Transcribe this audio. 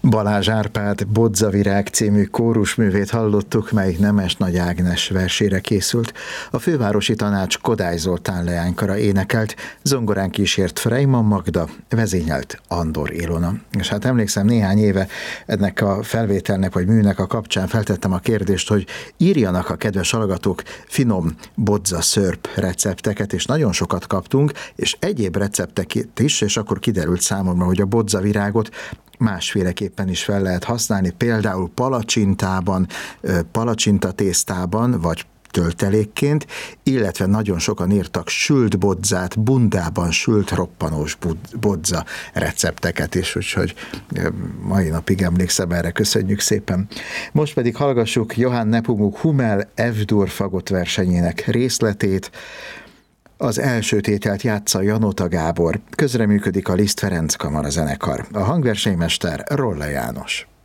Balázs Árpád Bodzavirág című kórusművét hallottuk, mely Nemes Nagy Ágnes versére készült. A fővárosi tanács Kodály Zoltán leánykara énekelt, zongorán kísért Freyman Magda, vezényelt Andor Ilona. És hát emlékszem, néhány éve ennek a felvételnek vagy műnek a kapcsán feltettem a kérdést, hogy írjanak a kedves hallgatók finom bodza szörp recepteket, és nagyon sokat kaptunk, és egyéb recepteket is, és akkor kiderült számomra, hogy a bodzavirágot másféleképpen is fel lehet használni, például palacsintában, palacsintatésztában, vagy töltelékként, illetve nagyon sokan írtak sült bodzát, bundában sült roppanós bodza recepteket is, úgyhogy mai napig emlékszem erre, köszönjük szépen. Most pedig hallgassuk Johann Nepomuk Hummel F-dur fagott versenyének részletét. Az első tételt játsza Janota Gábor, közreműködik a Liszt Ferenc kamarazenekar. A hangversenymester Rolle János.